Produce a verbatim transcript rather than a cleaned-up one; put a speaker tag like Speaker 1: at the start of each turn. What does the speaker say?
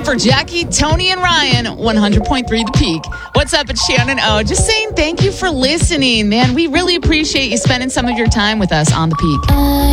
Speaker 1: for Jackie, Tony, and Ryan, one hundred point three The Peak. What's up? It's Shannon O. Just saying thank you for listening, man. We really appreciate you spending some of your time with us on The Peak.